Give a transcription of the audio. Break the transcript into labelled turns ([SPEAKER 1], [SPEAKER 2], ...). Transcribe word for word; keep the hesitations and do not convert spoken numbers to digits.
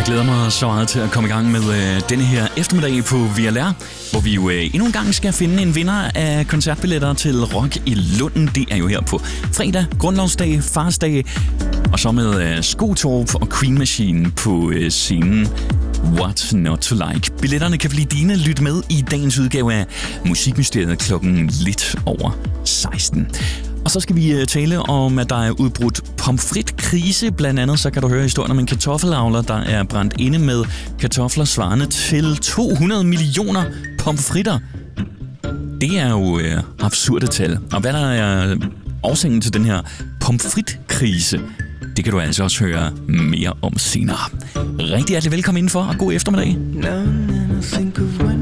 [SPEAKER 1] glæder mig så meget til at komme i gang med øh, denne her eftermiddag på V L R, hvor vi jo øh, endnu en gang skal finde en vinder af koncertbilletter til Rock i Lunden. Det er jo her på fredag, grundlovsdag, farsdag, og så med øh, Skotorp og Queen Machine på øh, scenen. What Not To Like. Billetterne kan blive dine. Lyt med i dagens udgave af Musikmysteriet klokken lidt over seksten. Og så skal vi tale om, at der er udbrudt pomfritkrise. Blandt andet så kan du høre historien om en kartoffelavler, der er brændt inde med kartofler svarende til to hundrede millioner pomfritter. Det er jo øh, absurde tal. Og hvad der er årsagen til den her pomfritkrise, det kan du altså også høre mere om senere. Rigtig hjertelig velkommen indenfor, og god eftermiddag.